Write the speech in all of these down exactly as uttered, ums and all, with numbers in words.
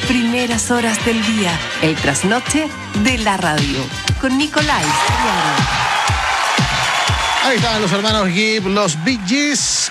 primeras horas del día, el trasnoche de la radio, con Nicolás Llano. Ahí estaban los hermanos Gibb, los Bee Gees,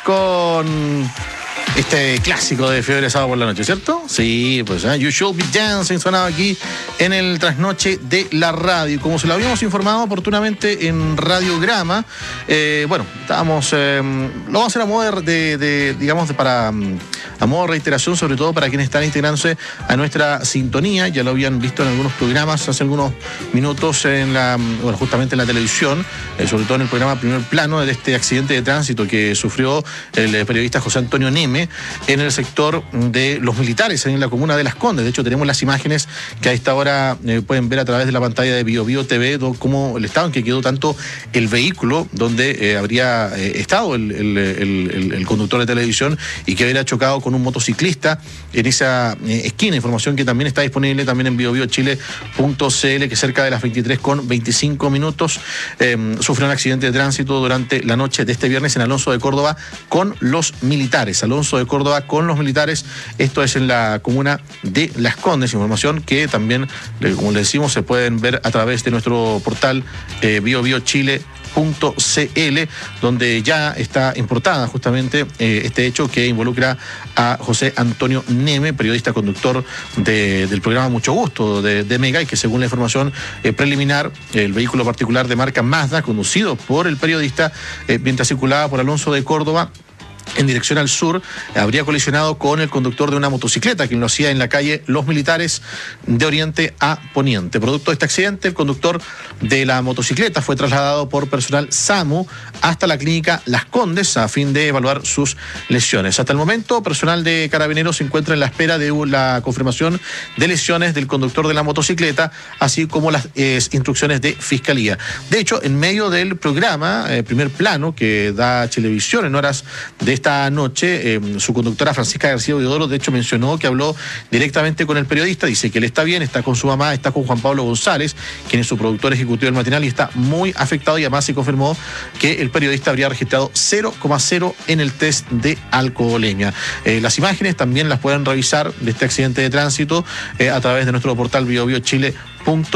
con este clásico de Fiebre Sábado por la Noche, ¿cierto? Sí, pues ¿eh? You Should Be Dancing sonaba aquí en el trasnoche de la radio. Como se lo habíamos informado oportunamente en Radiograma, eh, bueno, estábamos, eh, lo vamos a hacer a modo de, de digamos, de para, a modo de reiteración, sobre todo para quienes están integrándose a nuestra sintonía. Ya lo habían visto en algunos programas hace algunos minutos en la, bueno, justamente en la televisión, eh, sobre todo en el programa Primer Plano, de este accidente de tránsito que sufrió el periodista José Antonio Neme en el sector de los militares, en la comuna de Las Condes. De hecho, tenemos las imágenes que a esta hora eh, pueden ver a través de la pantalla de Bio Bio T V, do, cómo el estado en que quedó tanto el vehículo donde eh, habría eh, estado el, el, el, el, el conductor de televisión y que habría chocado con un motociclista en esa eh, esquina. Información que también está disponible también en bio bio chile punto c l, que cerca de las veintitrés con veinticinco minutos eh, sufrió un accidente de tránsito durante la noche de este viernes en Alonso de Córdoba con los militares. Alonso de Córdoba con los militares, esto es en la comuna de Las Condes. Información que también, como les decimos, se pueden ver a través de nuestro portal eh, bio bio chile punto c l, donde ya está importada justamente eh, este hecho que involucra a José Antonio Neme, periodista conductor de, del programa Mucho Gusto de, de Mega, y que según la información eh, preliminar, el vehículo particular de marca Mazda, conducido por el periodista, eh, mientras circulaba por Alonso de Córdoba en dirección al sur, habría colisionado con el conductor de una motocicleta, quien lo hacía en la calle Los Militares de oriente a poniente. Producto de este accidente, el conductor de la motocicleta fue trasladado por personal SAMU hasta la clínica Las Condes a fin de evaluar sus lesiones. Hasta el momento, personal de Carabineros se encuentra en la espera de la confirmación de lesiones del conductor de la motocicleta, así como las eh, instrucciones de Fiscalía. De hecho, en medio del programa eh, Primer Plano, que da Chilevisión en horas de esta noche, eh, su conductora Francisca García Huidoro, de hecho, mencionó que habló directamente con el periodista. Dice que él está bien, está con su mamá, está con Juan Pablo González, quien es su productor ejecutivo del matinal, y está muy afectado, y además se confirmó que el periodista habría registrado cero coma cero en el test de alcoholemia. Eh, las imágenes también las pueden revisar de este accidente de tránsito eh, a través de nuestro portal bio bio chile punto